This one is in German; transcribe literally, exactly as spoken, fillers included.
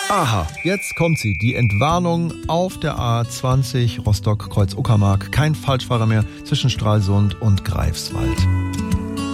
Aha, jetzt kommt sie. Die Entwarnung auf der A zwanzig Rostock-Kreuz Uckermark. Kein Falschfahrer mehr zwischen Stralsund und Greifswald.